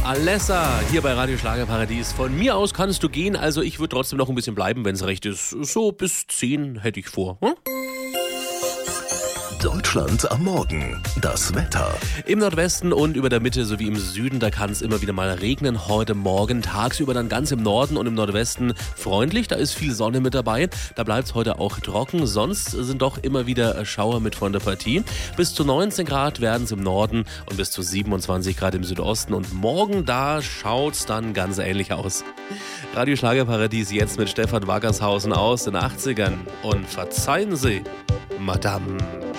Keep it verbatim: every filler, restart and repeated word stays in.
Alessa hier bei Radio Schlagerparadies. Von mir aus kannst du gehen, also ich würde trotzdem noch ein bisschen bleiben, wenn es recht ist. So bis zehn hätte ich vor. Hm? Deutschland am Morgen. Das Wetter. Im Nordwesten und über der Mitte sowie im Süden, da kann es immer wieder mal regnen. Heute Morgen tagsüber dann ganz im Norden und im Nordwesten freundlich. Da ist viel Sonne mit dabei. Da bleibt es heute auch trocken. Sonst sind doch immer wieder Schauer mit von der Partie. Bis zu neunzehn Grad werden es im Norden und bis zu siebenundzwanzig Grad im Südosten. Und morgen, da schaut es dann ganz ähnlich aus. Radio Schlagerparadies jetzt mit Stefan Wackershausen aus den achtzigern. Und verzeihen Sie, Madame.